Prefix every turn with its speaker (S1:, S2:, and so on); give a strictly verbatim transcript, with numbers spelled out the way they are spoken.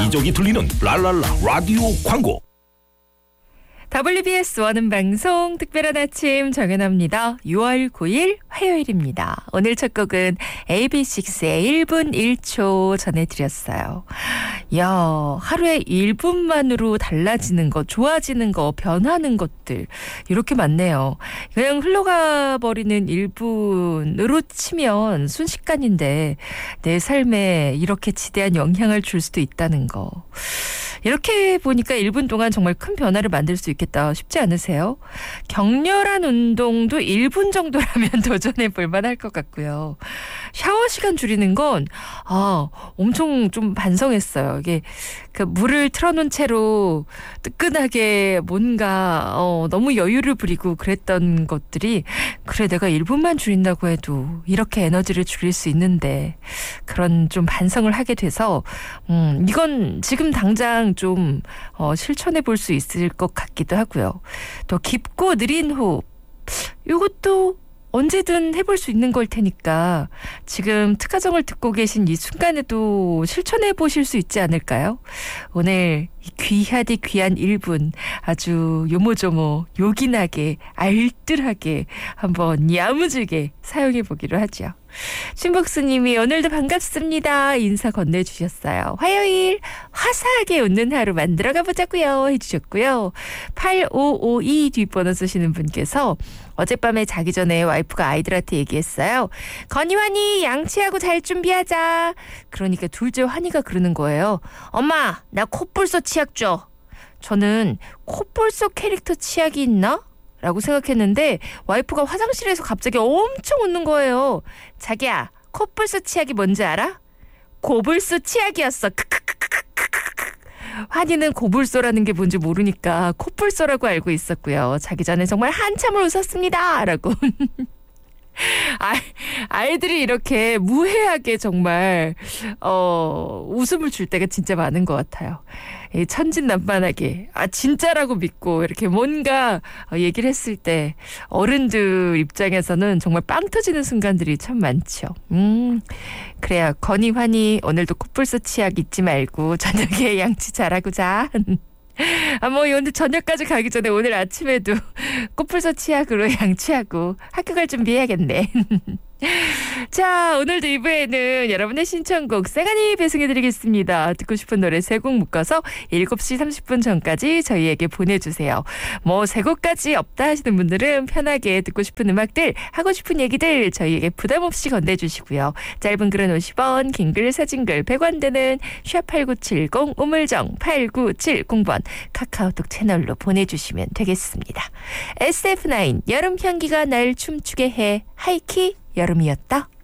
S1: 여기저기 들리는 랄랄라 라디오 광고.
S2: 더블유비에스 원음 방송 특별한 아침 정연아입니다. 유월 구일 화요일입니다. 오늘 첫 곡은 에이비식스의 일 분 일 초 전해드렸어요. 야, 하루에 일 분만으로 달라지는 것, 좋아지는 것, 변하는 것들 이렇게 많네요. 그냥 흘러가 버리는 일 분으로 치면 순식간인데 내 삶에 이렇게 지대한 영향을 줄 수도 있다는 거. 이렇게 보니까 일 분 동안 정말 큰 변화를 만들 수 있겠다 싶지 않으세요? 격렬한 운동도 일 분 정도라면 도전해 볼 만할 것 같고요. 샤워 시간 줄이는 건 아, 엄청 좀 반성했어요. 이게 그 물을 틀어놓은 채로 뜨끈하게 뭔가 어, 너무 여유를 부리고 그랬던 것들이 그래 내가 일 분만 줄인다고 해도 이렇게 에너지를 줄일 수 있는데 그런 좀 반성을 하게 돼서 음, 이건 지금 당장 좀 어, 실천해 볼 수 있을 것 같기도 하고요. 또 깊고 느린 호흡 이것도 언제든 해볼 수 있는 걸 테니까 지금 특가정을 듣고 계신 이 순간에도 실천해 보실 수 있지 않을까요? 오늘 귀하디 귀한 일 분 아주 요모조모 요긴하게 알뜰하게 한번 야무지게 사용해 보기로 하죠. 신복수님이 오늘도 반갑습니다. 인사 건네주셨어요. 화요일 화사하게 웃는 하루 만들어가 보자고요 해주셨고요. 팔오오이 뒷번호 쓰시는 분께서 어젯밤에 자기 전에 와이프가 아이들한테 얘기했어요. 건이환이 양치하고 잘 준비하자. 그러니까 둘째 환이가 그러는 거예요. 엄마 나 콧불소 치약 줘. 저는 콧불소 캐릭터 치약이 있나? 라고 생각했는데 와이프가 화장실에서 갑자기 엄청 웃는 거예요. 자기야 콧불소 치약이 뭔지 알아? 고불소 치약이었어. 환희는 고불소라는 게 뭔지 모르니까 콧불소라고 알고 있었고요. 자기 전에 정말 한참을 웃었습니다. 라고. 아, 아이들이 이렇게 무해하게 정말 어, 웃음을 줄 때가 진짜 많은 것 같아요. 천진난만하게 아 진짜라고 믿고 이렇게 뭔가 얘기를 했을 때 어른들 입장에서는 정말 빵 터지는 순간들이 참 많죠. 음 그래요. 건이 환희 오늘도 콧불소 치약 잊지 말고 저녁에 양치 잘하고 자. 아, 뭐, 오늘 저녁까지 가기 전에 오늘 아침에도 꽃불소 치약으로 양치하고 학교 갈 준비해야겠네. 자, 오늘도 이 부에는 여러분의 신청곡 쌩하니 배송해드리겠습니다. 듣고 싶은 노래 세 곡 묶어서 일곱 시 삼십 분 전까지 저희에게 보내주세요. 뭐 세 곡까지 없다 하시는 분들은 편하게 듣고 싶은 음악들, 하고 싶은 얘기들 저희에게 부담 없이 건네주시고요. 짧은 글은 오십 원, 긴 글, 사진글 백 원 되는 샵 팔구칠공, 우물정 팔구칠공 번 카카오톡 채널로 보내주시면 되겠습니다. 에스에프 나인 여름 향기가 날 춤추게 해 하이키 여름이었다.